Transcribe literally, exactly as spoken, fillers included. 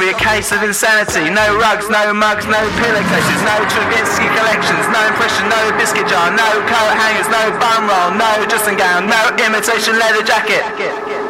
me a case of insanity. No rugs, no mugs, no pillowcases, no Stravinsky collections, no impression, no biscuit jar, no coat hangers, no bum roll, no dressing gown, no imitation leather jacket.